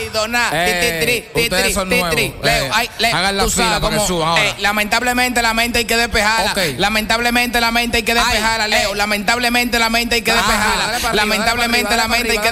Dona. Ustedes son nuevos. Leo, hagan la fila para que suban ahora. Lamentablemente la mente hay que despejarla. Okay. Lamentablemente la mente hay que despejarla, Leo. Lamentablemente la mente hay que despejarla. Lamentablemente la mente hay que